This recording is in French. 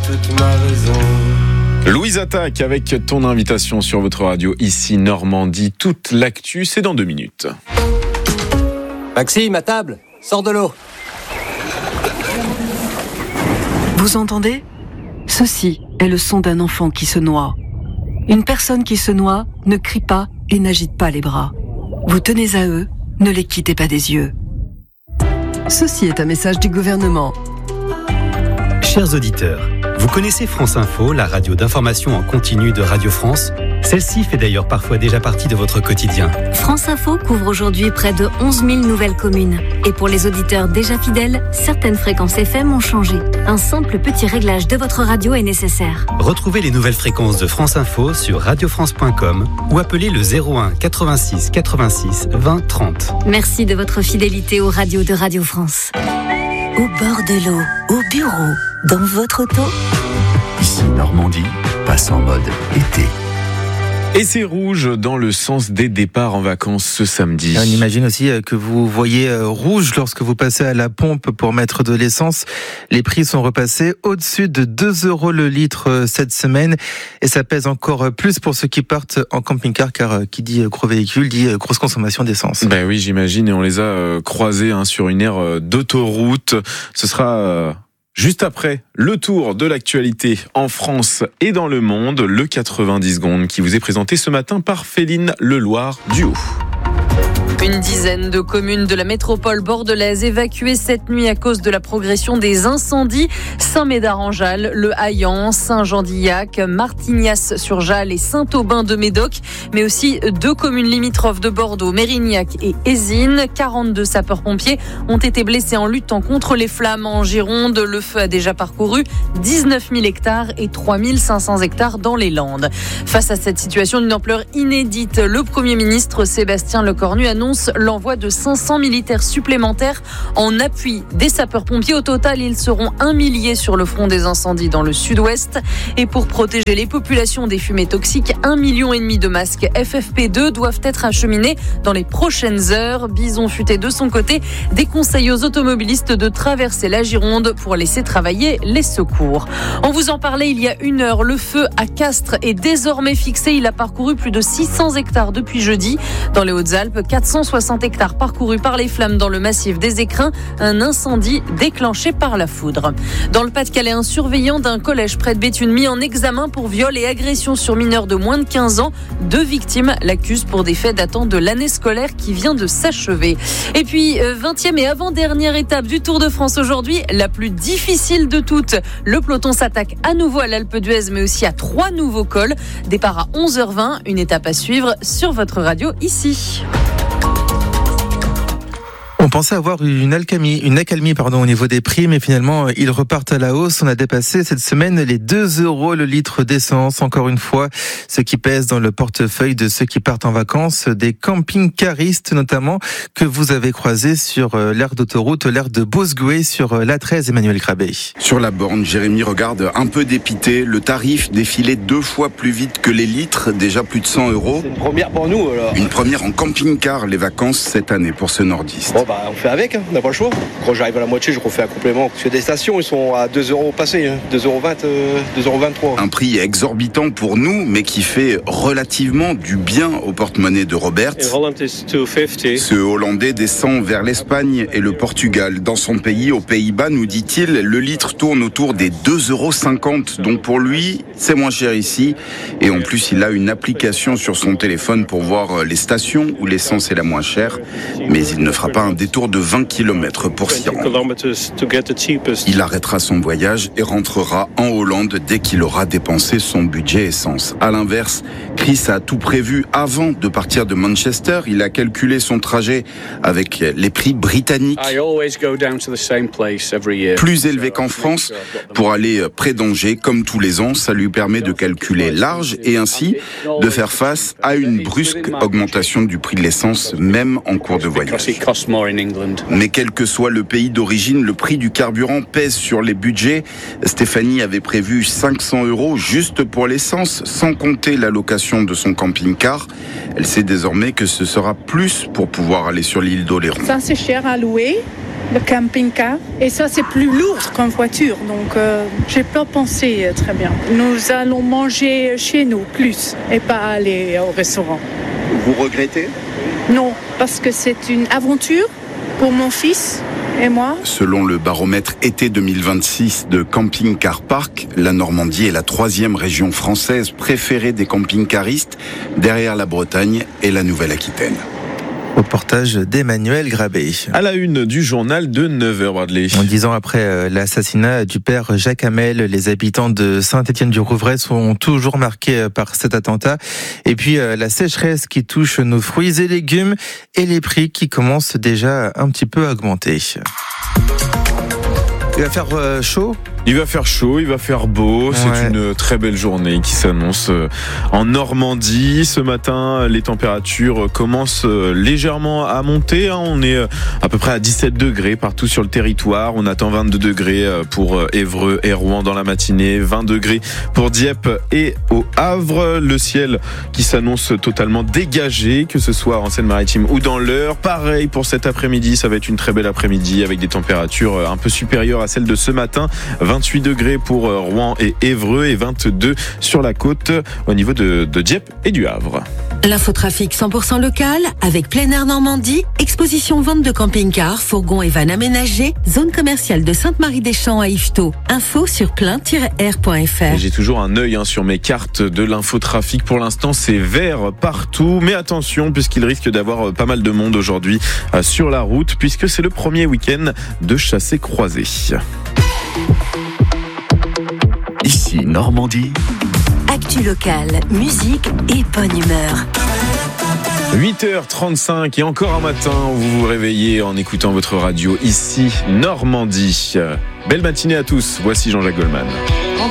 toute ma raison. Louise Attaque avec ton invitation sur votre radio ici Normandie. Toute l'actu, c'est dans 2 minutes. Maxime, à table, sors de l'eau. Vous entendez ? Ceci est le son d'un enfant qui se noie. Une personne qui se noie ne crie pas et n'agite pas les bras. Vous tenez à eux, ne les quittez pas des yeux. Ceci est un message du gouvernement. Chers auditeurs, vous connaissez France Info, la radio d'information en continu de Radio France ? Celle-ci fait d'ailleurs parfois déjà partie de votre quotidien. France Info couvre aujourd'hui près de 11 000 nouvelles communes. Et pour les auditeurs déjà fidèles, certaines fréquences FM ont changé. Un simple petit réglage de votre radio est nécessaire. Retrouvez les nouvelles fréquences de France Info sur radiofrance.com ou appelez le 01 86 86 20 30. Merci de votre fidélité aux radios de Radio France. Au bord de l'eau, au bureau, dans votre auto. Ici Normandie, passe en mode été. Et c'est rouge dans le sens des départs en vacances ce samedi. On imagine aussi que vous voyez rouge lorsque vous passez à la pompe pour mettre de l'essence. Les prix sont repassés au-dessus de 2 € le litre cette semaine. Et ça pèse encore plus pour ceux qui partent en camping-car, car qui dit gros véhicule dit grosse consommation d'essence. Ben oui, j'imagine, et on les a croisés sur une aire d'autoroute. Ce sera... juste après le tour de l'actualité en France et dans le monde, le 90 secondes qui vous est présenté ce matin par Féline Leloir du Haut. Une dizaine de communes de la métropole bordelaise évacuées cette nuit à cause de la progression des incendies. Saint-Médard-en-Jalles, Le Haillan, Saint-Jean-d'Illac, Martignas-sur-Jalles et Saint-Aubin-de-Médoc, mais aussi 2 communes limitrophes de Bordeaux, Mérignac et Ézines. 42 sapeurs-pompiers ont été blessés en luttant contre les flammes en Gironde. Le feu a déjà parcouru 19 000 hectares et 3 500 hectares dans les Landes. Face à cette situation d'une ampleur inédite, le Premier ministre Sébastien Lecornu annonce l'envoi de 500 militaires supplémentaires en appui des sapeurs-pompiers. Au total, ils seront 1 millier sur le front des incendies dans le sud-ouest. Et pour protéger les populations des fumées toxiques, 1,5 million de masques FFP2 doivent être acheminés dans les prochaines heures. Bison Futé, de son côté, déconseille aux automobilistes de traverser la Gironde pour laisser travailler les secours. On vous en parlait il y a 1 heure. Le feu à Castres est désormais fixé. Il a parcouru plus de 600 hectares depuis jeudi. Dans les Hautes-Alpes, 460 hectares parcourus par les flammes dans le massif des Écrins, un incendie déclenché par la foudre. Dans le Pas-de-Calais, un surveillant d'un collège près de Béthune mis en examen pour viol et agression sur mineurs de moins de 15 ans. 2 victimes l'accusent pour des faits datant de l'année scolaire qui vient de s'achever. Et puis, 20e et avant-dernière étape du Tour de France aujourd'hui, la plus difficile de toutes. Le peloton s'attaque à nouveau à l'Alpe d'Huez, mais aussi à 3 nouveaux cols. Départ à 11h20, une étape à suivre sur votre radio ici. On pensait avoir une accalmie au niveau des prix, mais finalement, ils repartent à la hausse. On a dépassé cette semaine les 2 € le litre d'essence. Encore une fois, ce qui pèse dans le portefeuille de ceux qui partent en vacances, des camping-caristes notamment, que vous avez croisés sur l'aire d'autoroute, l'aire de Bosgoué, sur l'A13, Emmanuel Crabé. Sur la borne, Jérémy regarde un peu dépité. Le tarif défilait 2 fois plus vite que les litres, déjà plus de 100 €. C'est une première pour nous, alors. Une première en camping-car, les vacances cette année pour ce nordiste. On fait avec, on n'a pas le choix. Quand j'arrive à la moitié, je refais un complément. Parce que des stations, ils sont à 2 € passés, 2,20 €, 2,23 €. Un prix exorbitant pour nous, mais qui fait relativement du bien au porte-monnaie de Robert. Ce Hollandais descend vers l'Espagne et le Portugal. Dans son pays, aux Pays-Bas, nous dit-il, le litre tourne autour des 2,50 €. Donc pour lui, c'est moins cher ici. Et en plus, il a une application sur son téléphone pour voir les stations où l'essence est la moins chère. Mais il ne fera pas un détour de 20 km pour s'y rendre. Il arrêtera son voyage et rentrera en Hollande dès qu'il aura dépensé son budget essence. À l'inverse, Chris a tout prévu avant de partir de Manchester. Il a calculé son trajet avec les prix britanniques, plus élevés qu'en France, pour aller près d'Angers. Comme tous les ans, ça lui permet de calculer large et ainsi de faire face à une brusque augmentation du prix de l'essence, même en cours de voyage. Mais quel que soit le pays d'origine, le prix du carburant pèse sur les budgets. Stéphanie avait prévu 500 € juste pour l'essence, sans compter la location de son camping-car. Elle sait désormais que ce sera plus pour pouvoir aller sur l'île d'Oléron. Ça, c'est cher à louer. le camping-car. Et ça, c'est plus lourd qu'en voiture, donc j'ai pas pensé très bien. Nous allons manger chez nous plus et pas aller au restaurant. Vous regrettez ? Non, parce que c'est une aventure pour mon fils et moi. Selon le baromètre été 2026 de Camping Car Park, la Normandie est la 3e région française préférée des camping-caristes, derrière la Bretagne et la Nouvelle-Aquitaine. Reportage d'Emmanuel Grabé. À la une du journal de 9h, Bradley. 10 ans après l'assassinat du père Jacques Hamel, les habitants de Saint-Étienne-du-Rouvray sont toujours marqués par cet attentat. Et puis la sécheresse qui touche nos fruits et légumes et les prix qui commencent déjà un petit peu à augmenter. Il va faire chaud ? Il va faire chaud, il va faire beau. C'est une très belle journée qui s'annonce en Normandie. Ce matin, les températures commencent légèrement à monter. On est à peu près à 17 degrés partout sur le territoire. On attend 22 degrés pour Évreux et Rouen dans la matinée, 20 degrés pour Dieppe et au Havre. Le ciel qui s'annonce totalement dégagé, que ce soit en Seine-Maritime ou dans l'Eure. Pareil pour cet après-midi, ça va être une très belle après-midi avec des températures un peu supérieures à celles de ce matin. 28 degrés pour Rouen et Évreux et 22 sur la côte au niveau de Dieppe et du Havre. L'infotrafic 100% local avec Plein Air Normandie, exposition vente de camping-cars, fourgons et vannes aménagés, zone commerciale de Sainte-Marie-des-Champs à Yvetot. Info sur plein-air.fr. J'ai toujours un œil sur mes cartes de l'infotrafic. Pour l'instant, c'est vert partout. Mais attention, puisqu'il risque d'avoir pas mal de monde aujourd'hui sur la route, puisque c'est le premier week-end de chassé-croisé. Ici, Normandie. Actu locale, musique et bonne humeur. 8h35 et encore un matin où vous vous réveillez en écoutant votre radio. Ici, Normandie. Belle matinée à tous. Voici Jean-Jacques Goldman.